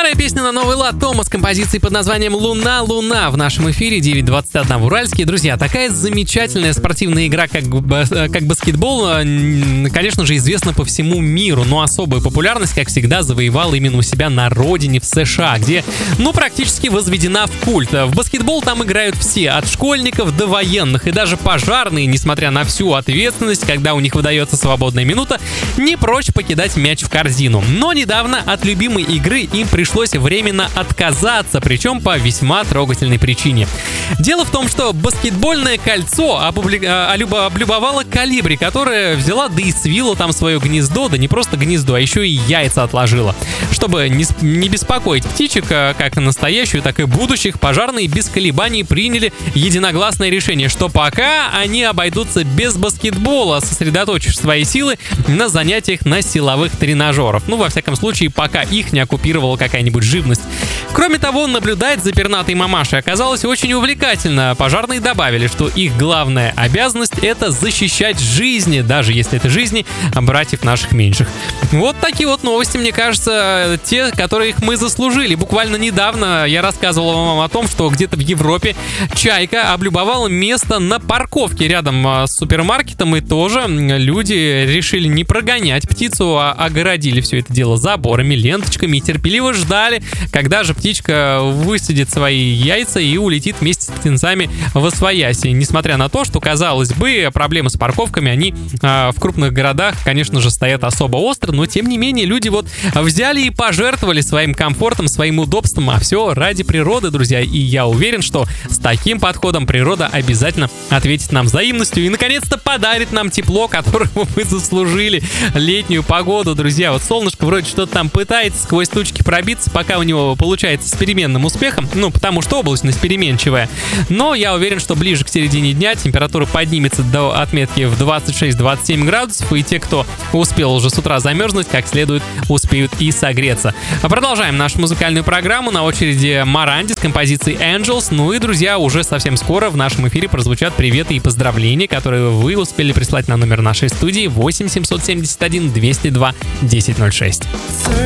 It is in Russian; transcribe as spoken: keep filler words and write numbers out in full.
Старая песня на новый лад Тома с композицией под названием «Луна, Луна» в нашем эфире девять двадцать один в Уральске. Друзья, такая замечательная спортивная игра, как, как баскетбол, конечно же, известна по всему миру, но особую популярность, как всегда, завоевала именно у себя на родине в США, где, ну, практически возведена в культ. В баскетбол там играют все, от школьников до военных, и даже пожарные, несмотря на всю ответственность, когда у них выдается свободная минута, не прочь покидать мяч в корзину. Но недавно от любимой игры им пришлось временно отказаться, причем по весьма трогательной причине. Дело в том, что баскетбольное кольцо опубли... облюбовала Колибри, которая взяла да и свила там свое гнездо, да не просто гнездо, а еще и яйца отложила. Чтобы не, не беспокоить птичек, как настоящую, так и будущих, пожарные без колебаний приняли единогласное решение, что пока они обойдутся без баскетбола, сосредоточив свои силы на занятиях на силовых тренажерах. Ну, во всяком случае, пока их не оккупировала какая-нибудь живность. Кроме того, наблюдать за пернатой мамашей оказалось очень увлекательно. Пожарные добавили, что их главная обязанность — это защищать жизни, даже если это жизни братьев наших меньших. Вот такие вот новости, мне кажется, те, которые мы заслужили. Буквально недавно я рассказывал вам о том, что где-то в Европе чайка облюбовала место на парковке рядом с супермаркетом, и тоже люди решили не прогонять птицу, а огородили все это дело заборами, ленточками и терпеливо ждали, когда же птичка высадит свои яйца и улетит вместе с птенцами восвояси. Несмотря на то, что, казалось бы, проблемы с парковками, они э, в крупных городах, конечно же, стоят особо остро, но тем не менее люди вот взяли и пожертвовали своим комфортом, своим удобством, а все ради природы, друзья. И я уверен, что с таким подходом природа обязательно ответит нам взаимностью и, наконец-то, подарит нам тепло, которого мы заслужили, летнюю погоду, друзья. Вот солнышко вроде что-то там пытается сквозь тучки пробиться, пока у него получается с переменным успехом, ну, потому что облачность переменчивая. Но я уверен, что ближе к середине дня температура поднимется до отметки в двадцать шесть - двадцать семь градусов, и те, кто успел уже с утра замерзнуть, как следует успеют и согреться. А продолжаем нашу музыкальную программу. На очереди Моранди с композицией Angels. Ну и, друзья, уже совсем скоро в нашем эфире прозвучат приветы и поздравления, которые вы успели прислать на номер нашей студии восемь семьсот семьдесят один двести два десять ноль шесть.